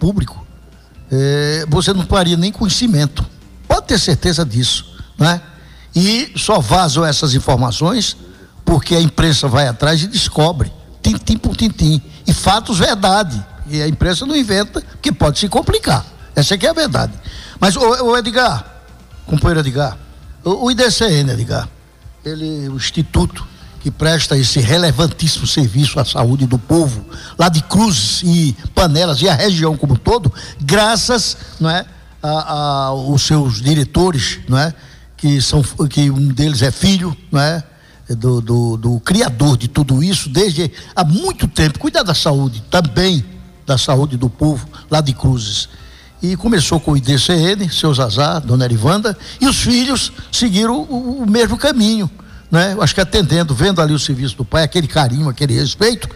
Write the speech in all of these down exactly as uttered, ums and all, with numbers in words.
público, é, você não faria nem conhecimento. Pode ter certeza disso, né? E só vazam essas informações porque a imprensa vai atrás e descobre, tintim por tintim, e fatos verdade. E a imprensa não inventa, porque pode se complicar. Essa aqui é a verdade. Mas, o, o Edgar, companheiro Edgar, o, o I D C N, Edgar, ele, o Instituto que presta esse relevantíssimo serviço à saúde do povo, lá de Cruzes e Panelas e a região como um todo, graças, não é, a, a, os seus diretores, não é, que, são, que um deles é filho, não é, do, do, do criador de tudo isso, desde há muito tempo, cuidar da saúde, também da saúde do povo, lá de Cruzes. E começou com o I D C N, seu Zazá, dona Erivanda, e os filhos seguiram o, o mesmo caminho, né? Eu acho que atendendo, vendo ali o serviço do pai, aquele carinho, aquele respeito.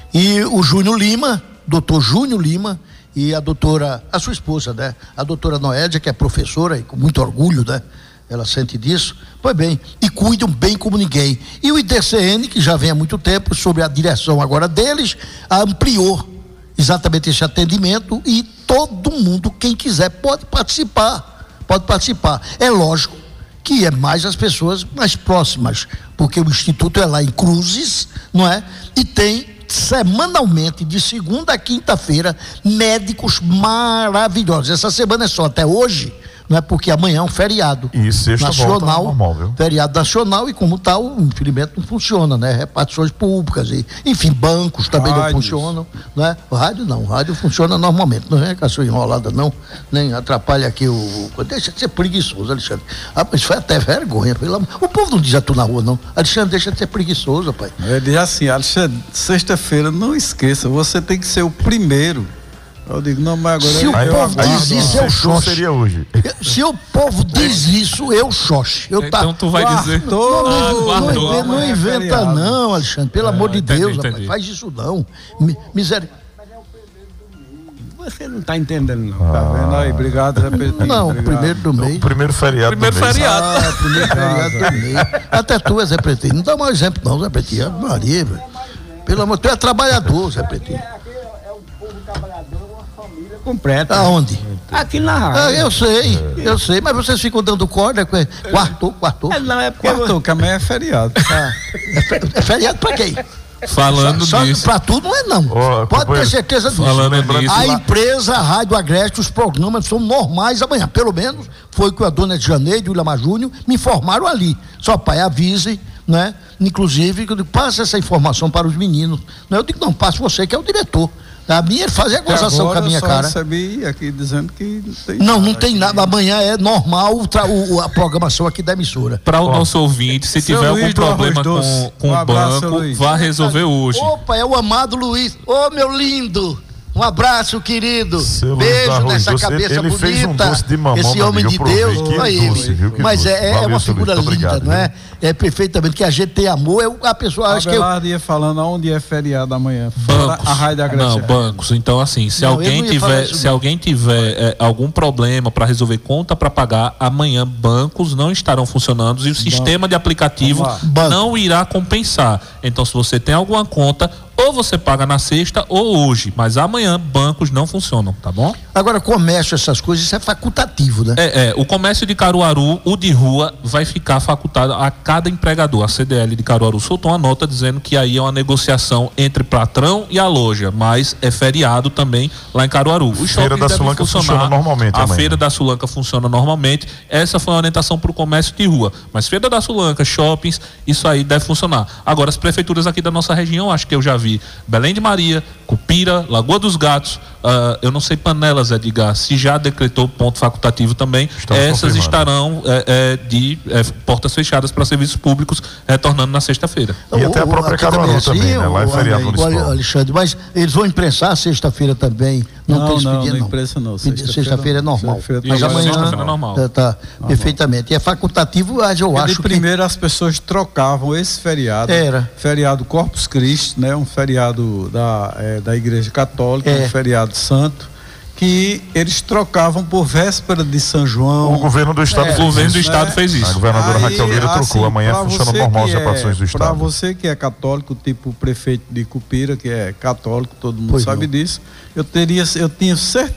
E o Júnior Lima, doutor Júnior Lima, e a doutora, a sua esposa, né? A doutora Noédia, que é professora, e com muito orgulho, né? Ela sente disso, pois bem, e cuidam bem como ninguém. E o I D C N, que já vem há muito tempo, sob a direção agora deles, ampliou exatamente esse atendimento, e todo mundo, quem quiser, pode participar, pode participar. É lógico que é mais as pessoas mais próximas, porque o Instituto é lá em Cruzes, não é? E tem semanalmente, de segunda a quinta-feira, médicos maravilhosos. Essa semana é só até hoje, não é, porque amanhã é um feriado e sexta nacional, normal, viu? Feriado nacional, e como tal, infelizmente não funciona, né? Repartições públicas, e, enfim, bancos também Rádios. não funcionam, né? O rádio não, o rádio funciona normalmente, não é caçou enrolada não, nem atrapalha aqui o, o... Deixa de ser preguiçoso, Alexandre. Ah, mas foi até vergonha, pelo amor. O povo não diz a tu na rua, não. Alexandre, deixa de ser preguiçoso, pai. Ele diz assim, Alexandre, sexta-feira, não esqueça, você tem que ser o primeiro. Eu digo, não, mas agora... Se o eu povo aguardo, diz isso, eu xoxe. Seria hoje. Se o povo diz isso, eu xoxe. Eu então tá... tu vai dizer... Não, não, ah, não, guardou, não, não inventa não, Alexandre, pelo é, amor de entendi, Deus, entendi. rapaz, faz isso não. Miséria. Você não está entendendo não, ah. Tá vendo aí? Obrigado, repetindo. Não, obrigado. primeiro do mês. O primeiro feriado primeiro do mês. feriado. Ah, é primeiro feriado do mês. Até tu, Zé Pretinho. Não dá mau exemplo não, Zé Pretinho. Maria, velho. Pelo amor, tu é trabalhador, Zé Pretinho. É o povo trabalhador, uma família completa. Aonde? Aqui na rádio. Ah, eu sei, é. eu sei, mas vocês ficam dando corda, quartou, quartou. É, não, é porque quartou, que amanhã é feriado. Ah, é feriado pra quem? Falando só, nisso. Só pra tudo não é não. Oh, pode ter certeza disso. Falando nisso. A empresa, a Rádio Agreste, os programas são normais amanhã. Pelo menos foi o que a dona de Janeiro e o Lamar Júnior me informaram ali. Só pai, avise, né? Inclusive, passa essa informação para os meninos. Eu digo, não, passe você que é o diretor. A minha ele fazia a gozação com a minha eu só cara. recebi aqui dizendo que não tem Não, nada não tem aqui. nada. Amanhã é normal o tra- o, a programação aqui da emissora. Para o nosso ouvinte, se Seu tiver Luiz algum do problema Arroz com, Doce. com Um o abraço, banco, Luiz. vá resolver hoje. Opa, é o amado Luiz. Ô, meu lindo. Um abraço, querido. Seu Luiz do Beijo Arroz nessa Doce. cabeça ele bonita. fez um doce de mamão, Esse meu homem amigo, de eu Deus, provei. olha Que ele. doce, viu? Que Mas doce. é, é Valeu, uma seu Luiz. figura Muito linda, obrigado, não é? viu? É perfeitamente que a gente tem amor. Eu, a pessoa acha que eu... Abelardo ia falando aonde é feriado amanhã. Fora Bancos. a Rádio da Agreste. Não, bancos. Então, assim, se Não, eu alguém não ia falar tiver, isso, se não. alguém tiver é, algum problema para resolver conta para pagar, amanhã bancos não estarão funcionando e o sistema de aplicativo Vamos lá. Banco. não irá compensar. Então, se você tem alguma conta, ou você paga na sexta ou hoje, mas amanhã bancos não funcionam, tá bom? Agora, comércio, essas coisas, isso é facultativo, né? É, é, o comércio de Caruaru, o de rua, vai ficar facultado a cada empregador. A C D L de Caruaru soltou uma nota dizendo que aí é uma negociação entre patrão e a loja, mas é feriado também lá em Caruaru. Os Feira shoppings da devem Sulanca funcionar. funciona normalmente A amanhã. Feira da Sulanca funciona normalmente. Essa foi a orientação para o comércio de rua. Mas Feira da Sulanca, shoppings, isso aí deve funcionar. Agora, as prefeituras aqui da nossa região, acho que eu já vi Belém de Maria, Cupira, Lagoa dos Gatos, uh, eu não sei Panelas, Edgar, se já decretou ponto facultativo também. Estamos essas confirmando. estarão é, é, de é, portas fechadas para serviços públicos, retornando na sexta-feira. E até a própria aqui Caruaru é também, né? Lá é o- feriado o municipal. Alexandre, mas eles vão imprensar sexta-feira também. Não, Não, tem não, expediente, não não. imprensa não. Sexta-feira, Sexta-feira é normal. sexta-feira Mas Isso, amanhã sexta-feira é normal. tá, tá perfeitamente. E é facultativo, mas eu Porque acho de que primeiro as pessoas trocavam esse feriado. Era. Feriado Corpus Christi, né? Um feriado da, é, da Igreja Católica, É. um feriado santo, que eles trocavam por véspera de São João. O governo do estado É, O fez governo do isso. estado né? fez A isso. governadora Aí, Raquel Lira trocou. assim, Amanhã pra funciona você normal as que é- repartições do Para estado. você que é católico, tipo o prefeito de Cupira, que é católico, todo mundo Pois sabe não. disso, eu teria, eu tinha certeza